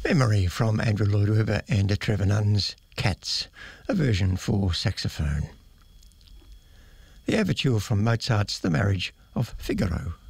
Memory from Andrew Lloyd Webber and Trevor Nunn's Cats, a version for saxophone. The overture from Mozart's The Marriage of Figaro.